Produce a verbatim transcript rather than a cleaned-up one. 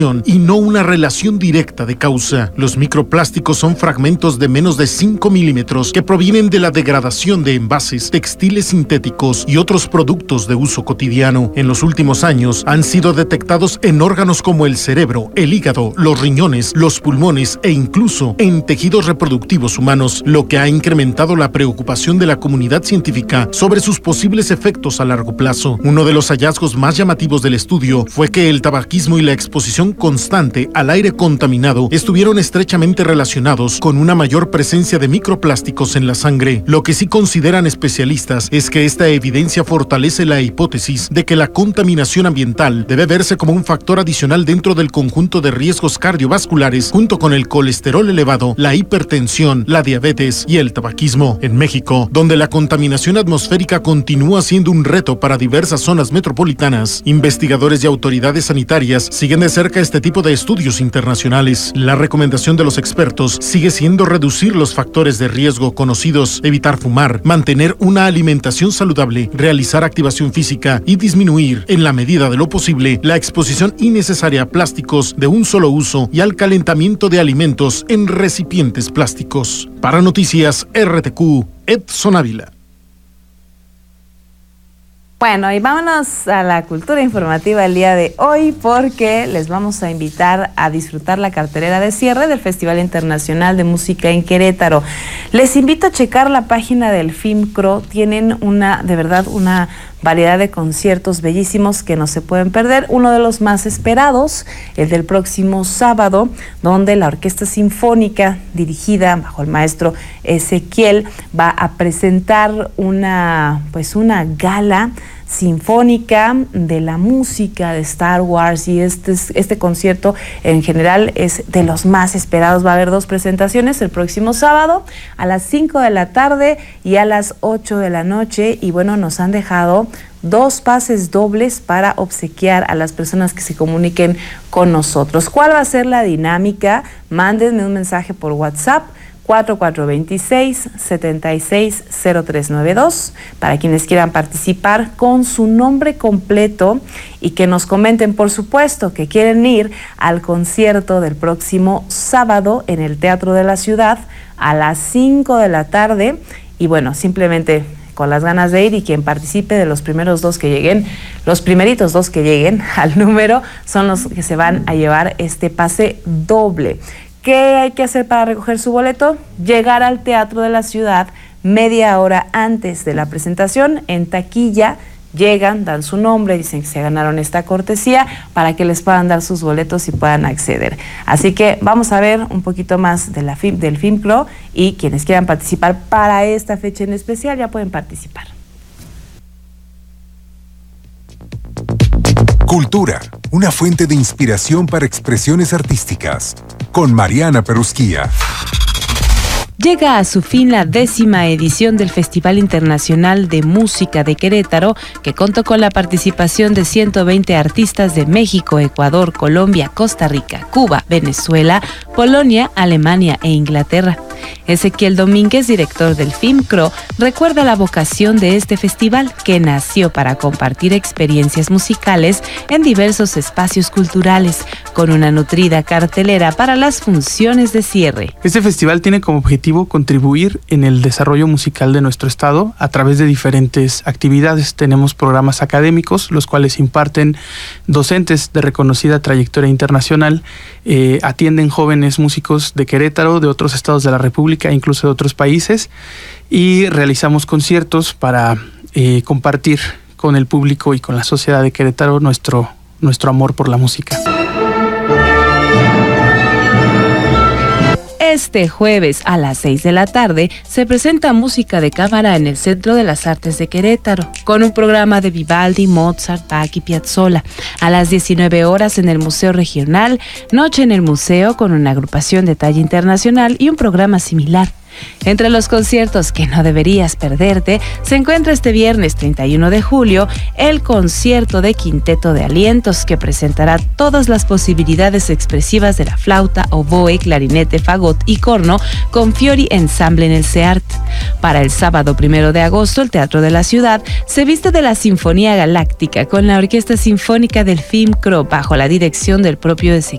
y no una relación directa de causa. Los microplásticos son fragmentos de menos de cinco milímetros que provienen de la degradación de envases, textiles sintéticos y otros productos de uso cotidiano. En los últimos años han sido detectados en órganos como el cerebro, el hígado, los riñones, los pulmones e incluso en tejidos reproductivos humanos, lo que ha incrementado la preocupación de la comunidad científica sobre sus posibles efectos a largo plazo. Uno de los hallazgos más llamativos del estudio fue que el tabaquismo y la exposición constante al aire contaminado estuvieron estrechamente relacionados con una mayor presencia de microplásticos en la sangre. Lo que sí consideran especialistas es que esta evidencia fortalece la hipótesis de que la contaminación ambiental debe verse como un factor adicional dentro del conjunto de riesgos cardiovasculares junto con el colesterol elevado, la hipertensión, la diabetes y el tabaquismo. En México, donde la contaminación atmosférica continúa siendo un reto para diversas zonas metropolitanas, investigadores y autoridades sanitarias siguen de cerca este tipo de estudios internacionales. La recomendación de los expertos sigue siendo reducir los factores de riesgo conocidos, evitar fumar, mantener una alimentación saludable, realizar activación física y disminuir, en la medida de lo posible, la exposición innecesaria a plásticos de un solo uso y al calentamiento de alimentos en recipientes plásticos. Para Noticias R T Q, Edson Ávila. Bueno, y vámonos a la cultura informativa el día de hoy porque les vamos a invitar a disfrutar la cartelera de cierre del Festival Internacional de Música en Querétaro. Les invito a checar la página del FIMCRO, tienen una, de verdad, una variedad de conciertos bellísimos que no se pueden perder. Uno de los más esperados, el del próximo sábado, donde la Orquesta Sinfónica, dirigida bajo el maestro Ezequiel, va a presentar una, pues una gala sinfónica de la música de Star Wars, y este, este concierto en general es de los más esperados. Va a haber dos presentaciones el próximo sábado a las cinco de la tarde y a las ocho de la noche, y bueno, nos han dejado dos pases dobles para obsequiar a las personas que se comuniquen con nosotros. ¿Cuál va a ser la dinámica? Mándenme un mensaje por WhatsApp cuatro cuatro dos seis, siete seis cero tres nueve dos para quienes quieran participar con su nombre completo y que nos comenten, por supuesto, que quieren ir al concierto del próximo sábado en el Teatro de la Ciudad a las cinco de la tarde. Y bueno, simplemente con las ganas de ir, y quien participe de los primeros dos que lleguen, los primeritos dos que lleguen al número son los que se van a llevar este pase doble. ¿Qué hay que hacer para recoger su boleto? Llegar al Teatro de la Ciudad media hora antes de la presentación. En taquilla llegan, dan su nombre, dicen que se ganaron esta cortesía para que les puedan dar sus boletos y puedan acceder. Así que vamos a ver un poquito más de la FIM, del FIMCRO, y quienes quieran participar para esta fecha en especial ya pueden participar. Cultura, una fuente de inspiración para expresiones artísticas, con Mariana Perusquía. Llega a su fin la décima edición del Festival Internacional de Música de Querétaro, que contó con la participación de ciento veinte artistas de México, Ecuador, Colombia, Costa Rica, Cuba, Venezuela, Polonia, Alemania e Inglaterra. Ezequiel Domínguez, director del FIMCRO, recuerda la vocación de este festival, que nació para compartir experiencias musicales en diversos espacios culturales, con una nutrida cartelera para las funciones de cierre. Este festival tiene como objetivo contribuir en el desarrollo musical de nuestro estado a través de diferentes actividades. Tenemos programas académicos, los cuales imparten docentes de reconocida trayectoria internacional, eh, atienden jóvenes músicos de Querétaro, de otros estados de la República, incluso de otros países, y realizamos conciertos para eh, compartir con el público y con la sociedad de Querétaro nuestro, nuestro amor por la música. Este jueves a las seis de la tarde se presenta música de cámara en el Centro de las Artes de Querétaro, con un programa de Vivaldi, Mozart, Bach y Piazzolla. A las diecinueve horas en el Museo Regional, noche en el museo con una agrupación de talla internacional y un programa similar. Entre los conciertos que no deberías perderte, se encuentra este viernes treinta y uno de julio el concierto de Quinteto de Alientos, que presentará todas las posibilidades expresivas de la flauta, oboe, clarinete, fagot y corno con Fiori Ensamble en el SEART. Para el sábado primero de agosto, el Teatro de la Ciudad se viste de la Sinfonía Galáctica con la Orquesta Sinfónica del FIMCRO bajo la dirección del propio Ezequiel